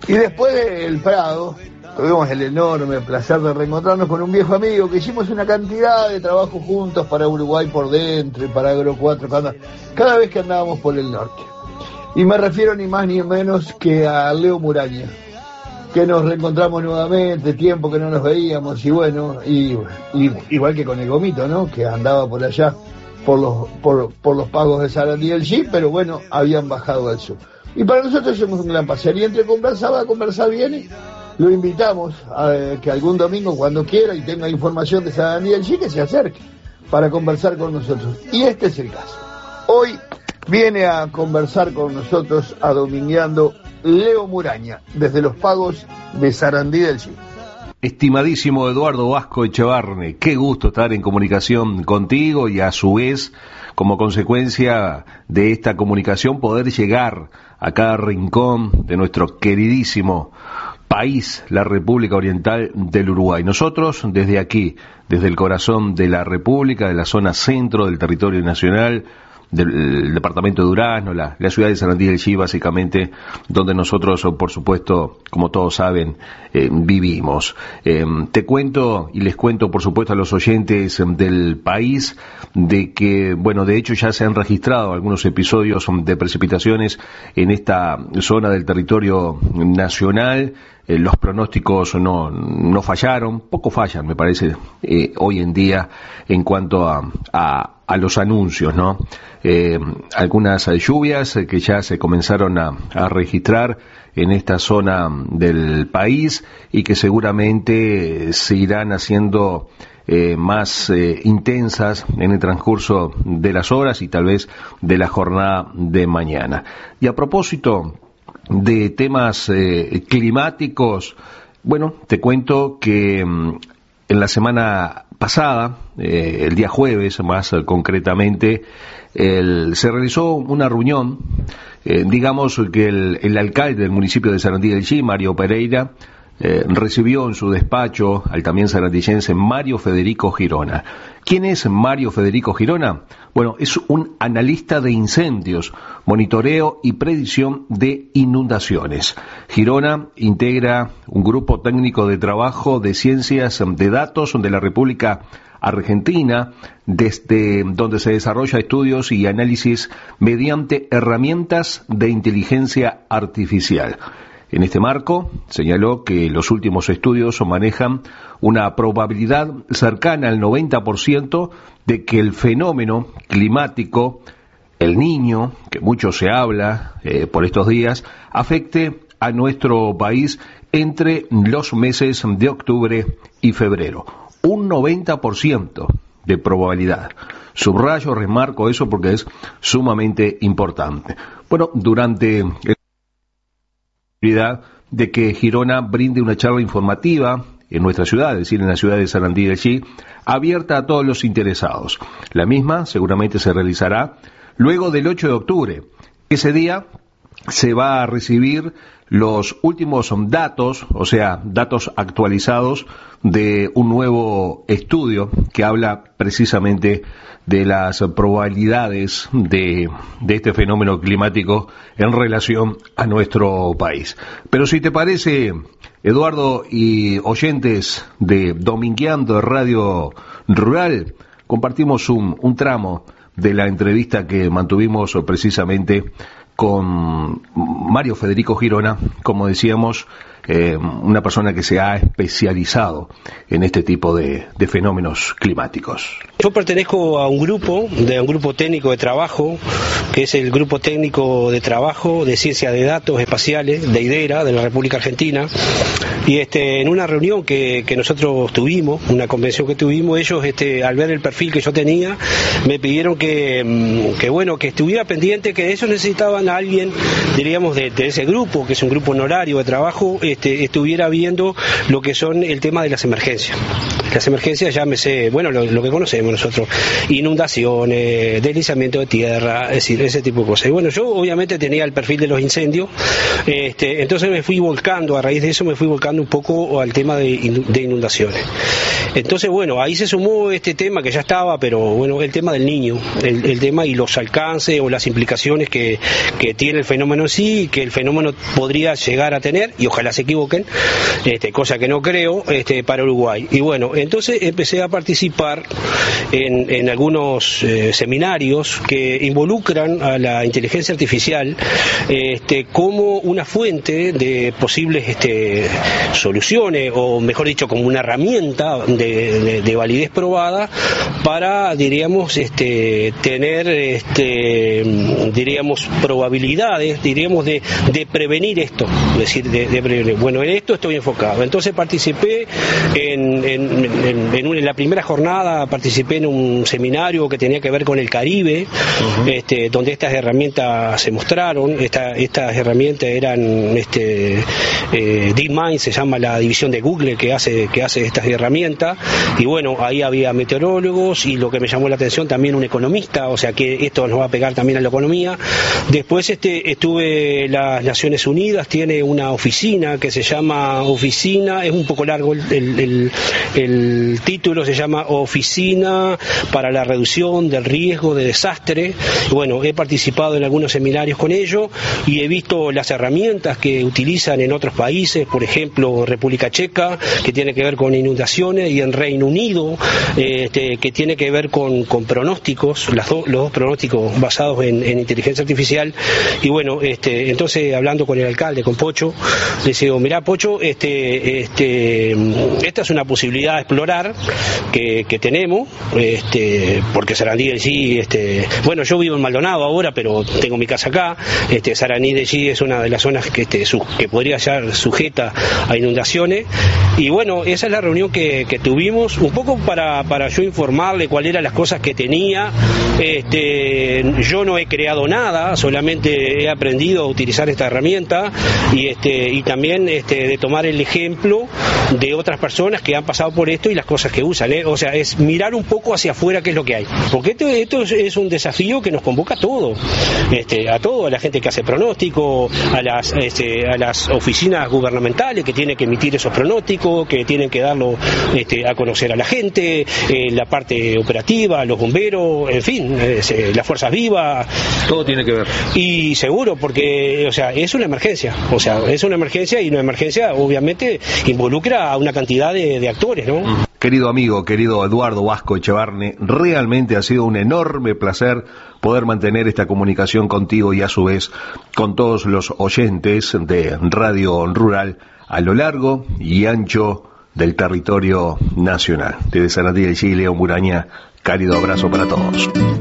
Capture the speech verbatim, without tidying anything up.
Y después del Prado, tuvimos el enorme placer de reencontrarnos con un viejo amigo que hicimos una cantidad de trabajo juntos para Uruguay por dentro y para Agro cuatro, cada, cada vez que andábamos por el norte. Y me refiero ni más ni menos que a Leo Muraña, que nos reencontramos nuevamente, tiempo que no nos veíamos, y bueno, y, y igual que con el Gomito, ¿no? Que andaba por allá, por los, por, por los pagos de Sarandí del G, pero bueno, habían bajado al sur. Y para nosotros somos un gran placer, y entre conversar va a conversar viene, lo invitamos a que algún domingo, cuando quiera y tenga información de Sarandí del G, que se acerque para conversar con nosotros. Y este es el caso. Hoy viene a conversar con nosotros, a domingueando, Leo Muraña, desde los pagos de Sarandí del G. Estimadísimo Eduardo Vasco Echevarne, qué gusto estar en comunicación contigo y a su vez, como consecuencia de esta comunicación, poder llegar a cada rincón de nuestro queridísimo país, la República Oriental del Uruguay. Nosotros, desde aquí, desde el corazón de la República, de la zona centro del territorio nacional, del departamento de Durazno, la, la ciudad de Sarandí del G, básicamente, donde nosotros, por supuesto, como todos saben, eh, vivimos. Eh, te cuento y les cuento, por supuesto, a los oyentes del país, de que, bueno, de hecho ya se han registrado algunos episodios de precipitaciones en esta zona del territorio nacional. Eh, los pronósticos no, no fallaron, poco fallan, me parece, eh, hoy en día, en cuanto a, a, a los anuncios, ¿no? Eh, algunas lluvias que ya se comenzaron a, a registrar en esta zona del país y que seguramente se irán haciendo eh, más eh, intensas en el transcurso de las horas y tal vez de la jornada de mañana. Y a propósito de temas eh, climáticos, bueno, te cuento que mm, en la semana pasada, eh, el día jueves más eh, concretamente, el, se realizó una reunión, eh, digamos que el, el alcalde del municipio de Sarandí del G, Mario Pereira, eh, recibió en su despacho al también sarandillense Mario Federico Girona. ¿Quién es Mario Federico Girona? Bueno, es un analista de incendios, monitoreo y predicción de inundaciones. Girona integra un grupo técnico de trabajo de ciencias de datos de la República Argentina, desde donde se desarrolla estudios y análisis mediante herramientas de inteligencia artificial. En este marco, señaló que los últimos estudios manejan una probabilidad cercana al noventa por ciento de que el fenómeno climático, el Niño, que mucho se habla eh, por estos días, afecte a nuestro país entre los meses de octubre y febrero. Un noventa por ciento de probabilidad. Subrayo, remarco eso porque es sumamente importante. Bueno, durante el de que Girona brinde una charla informativa en nuestra ciudad, es decir, en la ciudad de Sarandí del G, abierta a todos los interesados. La misma seguramente se realizará luego del ocho de octubre. Ese día se va a recibir los últimos datos, o sea, datos actualizados de un nuevo estudio que habla precisamente de las probabilidades de, de este fenómeno climático en relación a nuestro país. Pero si te parece, Eduardo y oyentes de Domingueando Radio Rural, compartimos un, un tramo de la entrevista que mantuvimos precisamente con Mario Federico Girona, como decíamos, eh, una persona que se ha especializado en este tipo de, de fenómenos climáticos. Yo pertenezco a un grupo, de un grupo técnico de trabajo, que es el Grupo Técnico de Trabajo de Ciencia de Datos Espaciales, de IDERA, de la República Argentina, y este, en una reunión que, que nosotros tuvimos, una convención que tuvimos, ellos, este, al ver el perfil que yo tenía, me pidieron que, que bueno, que estuviera pendiente, que ellos necesitaban a alguien, diríamos, de, de ese grupo, que es un grupo honorario de trabajo, este, estuviera viendo lo que son el tema de las emergencias. Las emergencias, llámese, bueno, lo, lo que conocemos nosotros, inundaciones, deslizamiento de tierra, es decir, ese tipo de cosas. Y bueno, yo obviamente tenía el perfil de los incendios, este, entonces me fui volcando, a raíz de eso me fui volcando un poco al tema de, de inundaciones. Entonces, bueno, ahí se sumó este tema que ya estaba, pero bueno, el tema del niño, el, el tema y los alcances o las implicaciones que, que tiene el fenómeno en sí, que el fenómeno podría llegar a tener, y ojalá se equivoquen, este, cosa que no creo, este, para Uruguay. Y bueno, entonces empecé a participar en, en algunos eh, seminarios que involucran a la inteligencia artificial este, como una fuente de posibles este, soluciones, o mejor dicho, como una herramienta de, de, de validez probada para, diríamos, este, tener, este, diríamos, probabilidades, diríamos, de, de prevenir esto, es decir, de, de prevenir. Bueno, en esto estoy enfocado. Entonces participé en, en, en, en, una, en la primera jornada, participé en un seminario que tenía que ver con el Caribe, uh-huh. este, donde estas herramientas se mostraron. Esta, estas herramientas eran este, eh, DeepMind, se llama la división de Google que hace, que hace estas herramientas, y bueno, ahí había meteorólogos y, lo que me llamó la atención, también un economista, o sea que esto nos va a pegar también a la economía. Después este, estuve en las Naciones Unidas, tiene una oficina que se llama Oficina, es un poco largo el, el, el, el título, se llama Oficina para la Reducción del Riesgo de Desastre. Bueno, he participado en algunos seminarios con ellos y he visto las herramientas que utilizan en otros países, por ejemplo República Checa, que tiene que ver con inundaciones, y en Reino Unido, este, que tiene que ver con, con pronósticos, las do, los dos pronósticos basados en, en inteligencia artificial. Y bueno, este, entonces hablando con el alcalde, con Pocho, le digo, mirá Pocho, este, este, esta es una posibilidad a explorar que, que tenemos, este, porque Sarandí de allí, este, bueno, yo vivo en Maldonado ahora, pero tengo mi casa acá, este, Sarandí de allí es una de las zonas que, este, su, que podría ser sujeta a inundaciones. Y bueno, esa es la reunión que, que tuvimos, un poco para, para yo informarle cuáles eran las cosas que tenía. Este, yo no he creado nada, solamente he aprendido a utilizar esta herramienta, y, este, y también este, de tomar el ejemplo de otras personas que han pasado por esto y las cosas que usan, ¿eh? O sea, es mirar un poco hacia afuera qué es lo que hay, porque esto, esto es, es un desafío que nos convoca a todos, este, a todo, a la gente que hace pronóstico, a las, este, a las oficinas gubernamentales que tienen que emitir esos pronósticos, que tienen que darlo este, a conocer a la gente, eh, la parte operativa, los bomberos, en fin, eh, las fuerzas vivas, todo tiene que ver. Y seguro, porque, o sea, es una emergencia, o sea, es una emergencia, y una emergencia obviamente involucra a una cantidad de, de actores, ¿no? Mm. Querido amigo, querido Eduardo Vasco Echevarne, realmente ha sido un enorme placer poder mantener esta comunicación contigo y a su vez con todos los oyentes de Radio Rural a lo largo y ancho del territorio nacional. Desde Sarandí de Chile, Muraña, cálido abrazo para todos.